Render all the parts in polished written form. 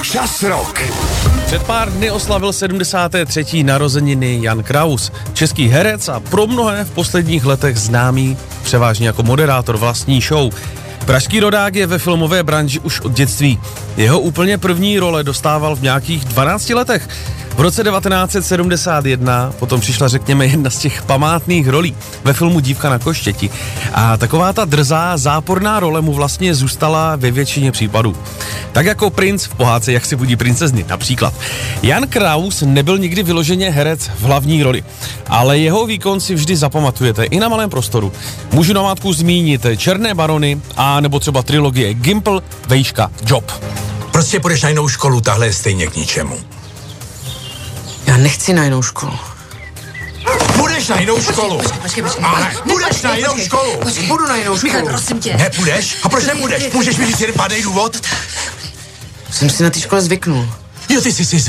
Čas Rock. Před pár dny oslavil 73. narozeniny Jan Kraus, český herec a pro mnohé v posledních letech známý převážně jako moderátor vlastní show. Pražský rodák je ve filmové branži už od dětství. Jeho úplně první role dostával v nějakých 12 letech. V roce 1971 potom přišla, řekněme, jedna z těch památných rolí ve filmu Dívka na koštěti. A taková ta drzá, záporná role mu vlastně zůstala ve většině případů. Tak jako princ v pohádce Jak si budí princezny například. Jan Kraus nebyl nikdy vyloženě herec v hlavní roli, ale jeho výkon si vždy zapamatujete i na malém prostoru. Můžu namátkou zmínit Černé barony a nebo třeba trilogie Gimple, Vejška, Job. Prostě půjdeš na jinou školu, tahle je stejně k ničemu. Já nechci na jinou školu. Půjdeš na jinou školu. Počkej. Ale půjdeš na jinou školu. Budu na jinou školu. Michal, prosím tě. Nepůjdeš? A proč nepůjdeš? Můžeš mi říct jeden pádnej důvod? Jsem si na té škole zvyknul. Jo, ty jsi si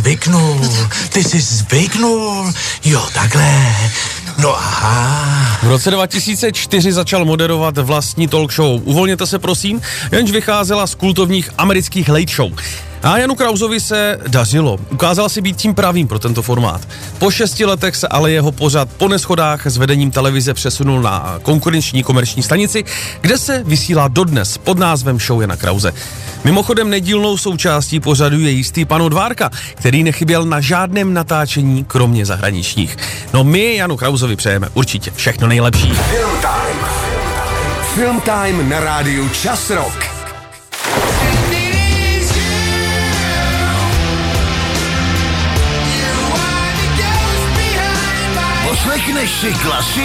zvyknul. Jo, takhle. No aha. V roce 2004 začal moderovat vlastní talk show Uvolněte se prosím, jenž vycházela z kultovních amerických late show. A Janu Krausovi se dařilo. Ukázal si být tím pravým pro tento formát. Po 6 letech se ale jeho pořad po neschodách s vedením televize přesunul na konkurenční komerční stanici, kde se vysílá dodnes pod názvem Show Jana Krause. Mimochodem nedílnou součástí pořadu je jistý pan Odvárka, který nechyběl na žádném natáčení, kromě zahraničních. No my Janu Krausovi přejeme určitě všechno nejlepší. Film Time na rádiu Čas Rock. Poslechneš si klasy?